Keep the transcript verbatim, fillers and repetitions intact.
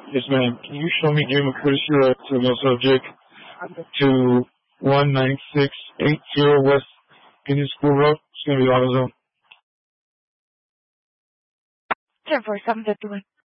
Yes, ma'am. Can you show me Jim Acrisio to no subject to one nine six eight zero West Indian School Road? It's going to be AutoZone. ten four seven fifty-one.